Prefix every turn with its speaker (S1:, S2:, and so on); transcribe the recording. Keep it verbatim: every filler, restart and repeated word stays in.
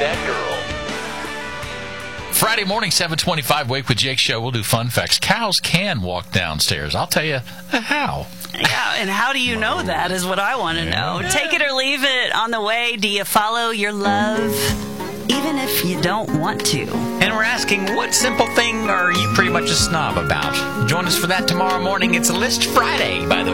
S1: that girl.
S2: Friday morning, seven twenty-five, Wake with Jake show. We'll do fun facts. Cows can walk downstairs. I'll tell you how.
S3: Yeah, and how do you know that is what I want to know. Take it or leave it on the way. Do you follow your love, even if you don't want to?
S4: And we're asking, what simple thing are you pretty much a snob about? Join us for that tomorrow morning. It's List Friday, by the way.